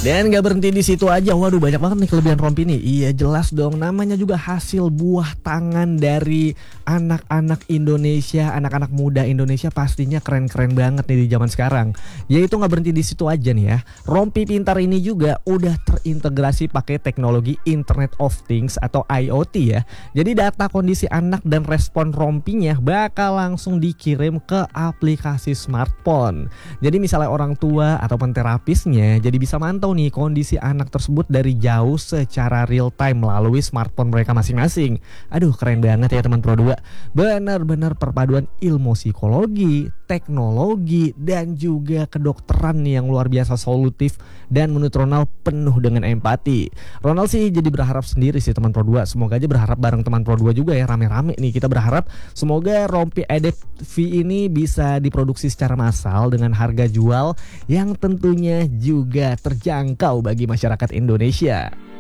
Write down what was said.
Dan gak berhenti di situ aja. Waduh, banyak banget nih kelebihan rompi nih. Iya jelas dong, namanya juga hasil buah tangan dari anak-anak Indonesia, anak-anak muda Indonesia, pastinya keren-keren banget nih di zaman sekarang. Yaitu gak berhenti di situ aja nih ya. Rompi pintar ini juga udah terintegrasi pakai teknologi Internet of Things atau IoT ya. Jadi data kondisi anak dan respon rompinya bakal langsung dikirim ke aplikasi smartphone. Jadi misalnya orang tua ataupun terapisnya jadi bisa mantau nih kondisi anak tersebut dari jauh secara real time melalui smartphone mereka masing-masing. Aduh, keren banget ya teman Pro 2. Benar-benar perpaduan ilmu psikologi, teknologi, dan juga kedokteran nih yang luar biasa solutif dan menurut Ronald penuh dengan empati. Ronald sih jadi berharap sendiri sih teman Pro 2. Semoga aja berharap bareng teman Pro 2 juga ya, rame-rame nih kita berharap semoga rompi Edit V ini bisa diproduksi secara massal dengan harga jual yang tentunya juga terjangkau bagi masyarakat Indonesia.